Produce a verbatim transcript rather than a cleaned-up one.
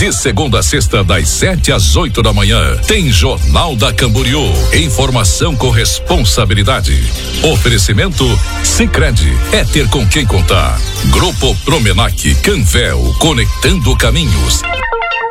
De segunda a sexta, das sete às oito da manhã, tem Jornal da Camboriú. Informação com responsabilidade. Oferecimento Sicredi, é ter com quem contar. Grupo Promenac, Canvel, conectando caminhos.